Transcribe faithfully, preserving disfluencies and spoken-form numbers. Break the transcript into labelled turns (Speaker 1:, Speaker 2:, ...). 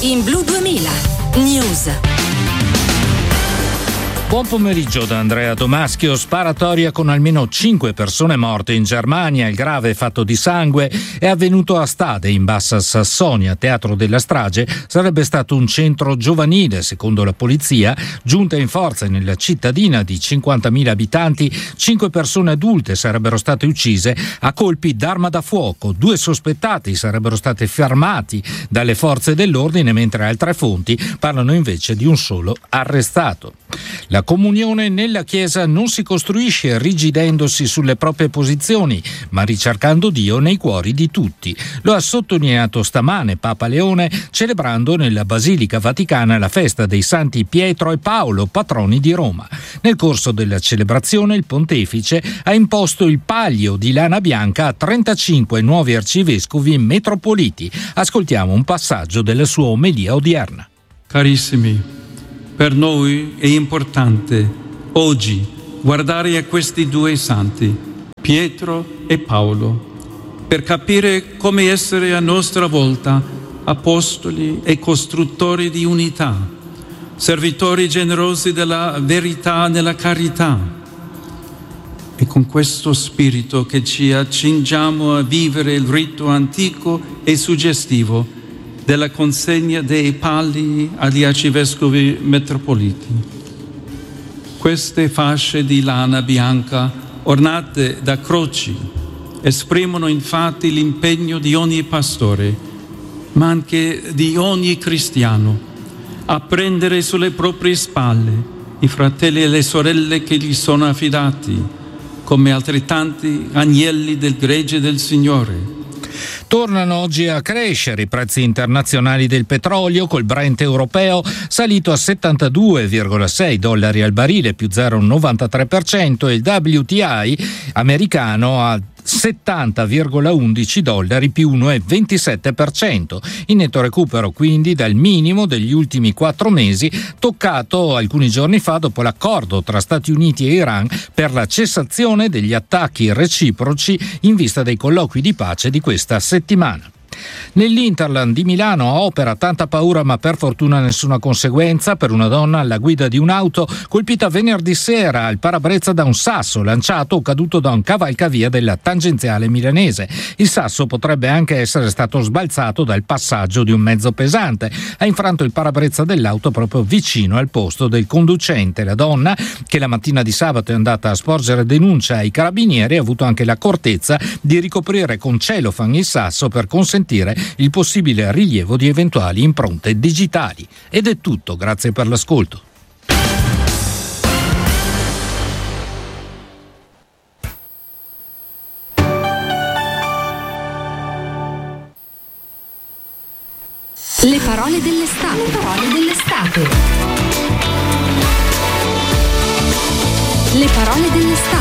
Speaker 1: in Blu duemila News.
Speaker 2: Buon pomeriggio da Andrea Domaschio. Sparatoria con almeno cinque persone morte in Germania. Il grave fatto di sangue è avvenuto a Stade, in Bassa Sassonia. Teatro della strage sarebbe stato un centro giovanile. Secondo la polizia, giunta in forza nella cittadina di cinquantamila abitanti, cinque persone adulte sarebbero state uccise a colpi d'arma da fuoco. Due sospettati sarebbero stati fermati dalle forze dell'ordine, mentre altre fonti parlano invece di un solo arrestato. La comunione nella Chiesa non si costruisce rigidendosi sulle proprie posizioni, ma ricercando Dio nei cuori di tutti. Lo ha sottolineato stamane Papa Leone, celebrando nella Basilica Vaticana la festa dei santi Pietro e Paolo, patroni di Roma. Nel corso della celebrazione il pontefice ha imposto il palio di lana bianca a trentacinque nuovi arcivescovi metropoliti. Ascoltiamo un passaggio della sua omelia odierna.
Speaker 3: Carissimi, per noi è importante oggi guardare a questi due santi, Pietro e Paolo, per capire come essere a nostra volta apostoli e costruttori di unità, servitori generosi della verità nella carità. È con questo spirito che ci accingiamo a vivere il rito antico e suggestivo della consegna dei palli agli arcivescovi metropoliti. Queste fasce di lana bianca ornate da croci esprimono infatti l'impegno di ogni pastore, ma anche di ogni cristiano, a prendere sulle proprie spalle i fratelli e le sorelle che gli sono affidati, come altrettanti agnelli del gregge del Signore.
Speaker 2: Tornano oggi a crescere i prezzi internazionali del petrolio, col Brent europeo salito a settantadue virgola sei dollari al barile, più zero virgola novantatré per cento, e il W T I americano a settanta virgola undici dollari, più uno virgola ventisette per cento. In netto recupero quindi dal minimo degli ultimi quattro mesi, toccato alcuni giorni fa dopo l'accordo tra Stati Uniti e Iran per la cessazione degli attacchi reciproci in vista dei colloqui di pace di questa settimana. Nell'Interland di Milano a opera tanta paura ma per fortuna nessuna conseguenza per una donna alla guida di un'auto colpita venerdì sera al parabrezza da un sasso lanciato o caduto da un cavalcavia della tangenziale milanese. Il sasso potrebbe anche essere stato sbalzato dal passaggio di un mezzo pesante. Ha infranto il parabrezza dell'auto proprio vicino al posto del conducente. La donna, che la mattina di sabato è andata a sporgere denuncia ai carabinieri, ha avuto anche l'accortezza di ricoprire con celofan il sasso per consentire il possibile rilievo di eventuali impronte digitali. Ed è tutto, grazie per l'ascolto.
Speaker 1: Le parole dell'estate. Le parole dell'estate. Le parole dell'estate.